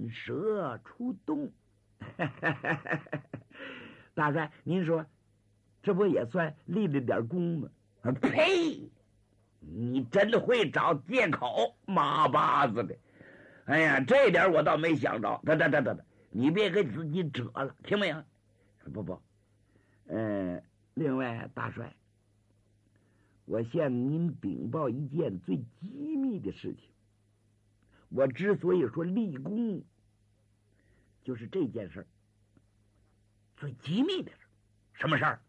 引蛇出洞。大帅，您说这不也算立了点功吗？呸！你真会找借口，妈巴子的！哎呀，这点我倒没想着。得，你别给自己折了，听没有？不，另外，大帅，我向您禀报一件最机密的事情。我之所以说立功，就是这件事儿最机密的事。什么事儿？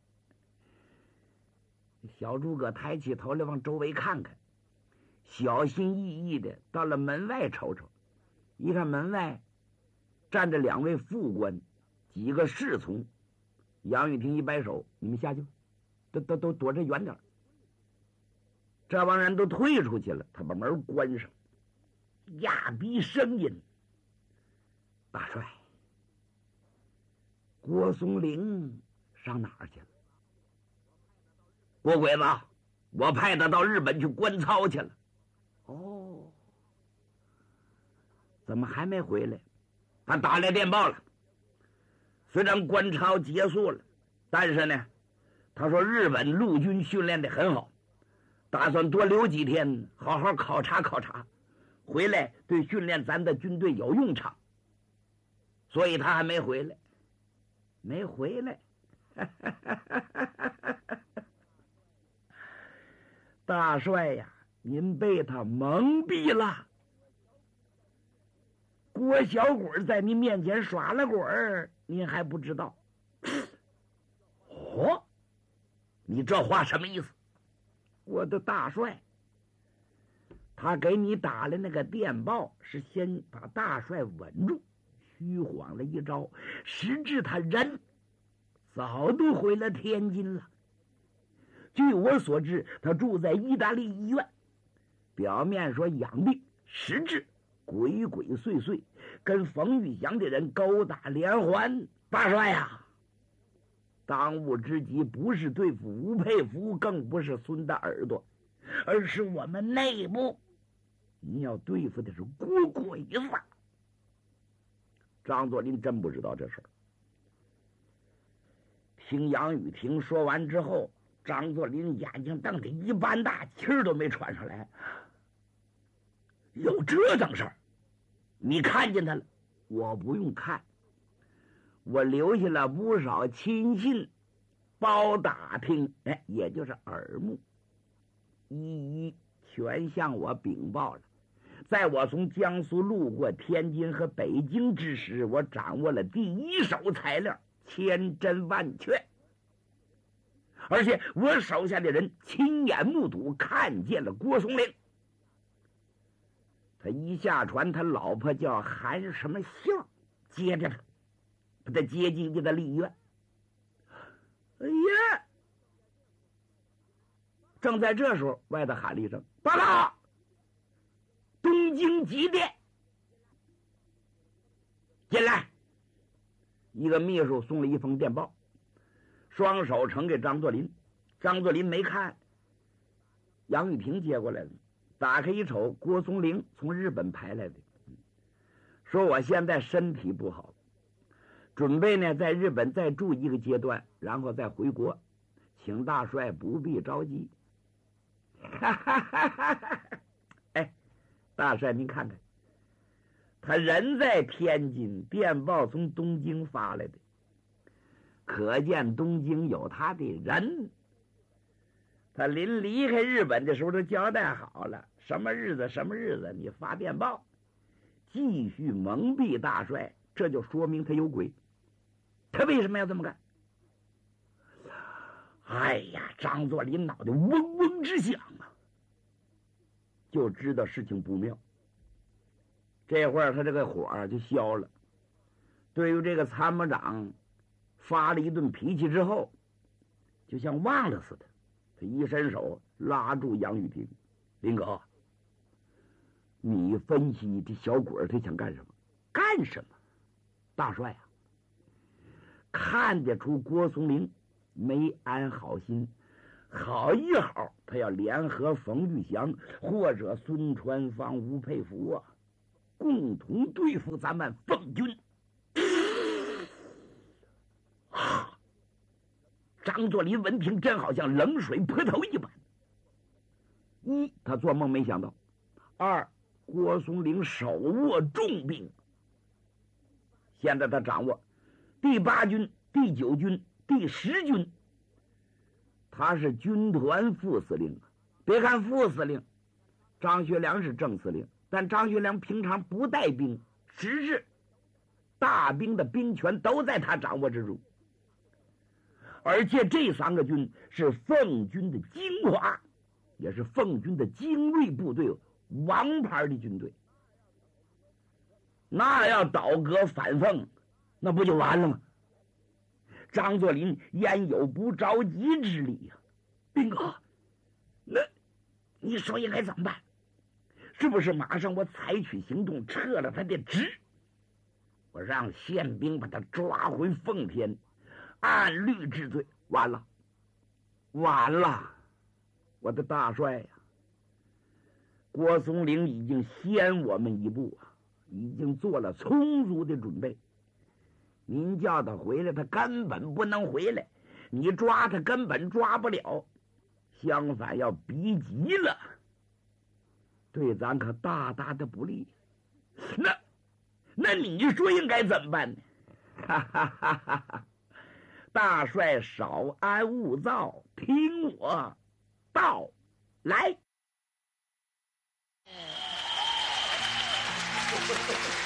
小诸葛抬起头来往周围看看，小心翼翼的到了门外瞅瞅，一看门外站着2位副官，几个侍从。杨玉婷一摆手：“你们下去吧，都躲着远点。”这帮人都退出去了，他把门关上，压低声音：“大帅，郭松龄上哪儿去了？”“郭鬼子，我派他到日本去观操去了。”“哦，怎么还没回来？”“他打来电报了，虽然观操结束了，但是呢，他说日本陆军训练的很好，打算多留几天，好好考察考察，回来对训练咱的军队有用场，所以他还没回来。”“没回来。”大帅呀，您被他蒙蔽了。郭小鬼在您面前耍了鬼，您还不知道。哦，你这话什么意思？我的大帅，他给你打了那个电报，是先把大帅稳住，虚晃了一招，实质他人早都回了天津了。据我所知，他住在意大利医院，表面说养病，实质鬼鬼祟祟，跟冯玉祥的人勾打连环。大帅呀，当务之急不是对付吴佩孚，更不是孙大耳朵，而是我们内部，你要对付的是郭鬼子。张作霖真不知道这事儿。听杨雨婷说完之后，张作霖眼睛瞪得一般大，气儿都没喘上来。有这等事儿？你看见他了？我不用看，我留下了不少亲信包打听，也就是耳目，一一全向我禀报了。在我从江苏路过天津和北京之时，我掌握了第一手材料，千真万确，而且我手下的人亲眼目睹，看见了郭松龄。他一下船，他老婆叫韩什么秀，接着他把他接进这个丽院。哎呀！正在这时候，外头喊了一声：“报告！东京急电！”进来。一个秘书送了一封电报，双手呈给张作霖。张作霖没看，杨玉婷接过来了，打开一瞅，郭松龄从日本派来的，说我现在身体不好，准备呢在日本再住一个阶段，然后再回国，请大帅不必着急。哎，大帅您看看，他人在天津，电报从东京发来的，可见东京有他的人。他临离开日本的时候都交代好了，什么日子你发电报，继续蒙蔽大帅，这就说明他有鬼。他为什么要这么干？哎呀，张作霖脑袋嗡嗡直响啊，就知道事情不妙。这会儿他这个火就消了，对于这个参谋长发了一顿脾气之后，就像忘了似的，他一伸手拉住杨玉婷：“林哥，你分析这小鬼他想干什么？干什么？大帅啊，看得出郭松龄没安好心，好一好他要联合冯玉祥或者孙传芳、吴佩孚啊。 共同对付咱们奉军。张作霖闻听，真好像冷水泼头一般。一，他做梦没想到；二，郭松龄手握重兵，现在他掌握第8军、第9军、第10军，他是军团副司令。别看副司令，张学良是正司令，但张学良平常不带兵，只是大兵的兵权都在他掌握之中。而且这3个军是奉军的精华，也是奉军的精锐部队，王牌的军队。那要倒戈反奉，那不就完了吗？张作霖焉有不着急之理呀？兵哥，那你说应该怎么办？是不是马上我采取行动撤了他的职？我让宪兵把他抓回奉天，按律治罪。完了，完了！我的大帅呀，郭松龄已经先我们一步啊，已经做了充足的准备。您叫他回来，他根本不能回来；你抓他，根本抓不了。相反，要逼急了，对咱可大大的不利。那你说应该怎么办呢？哈哈哈哈哈！大帅少安勿躁，听我道来。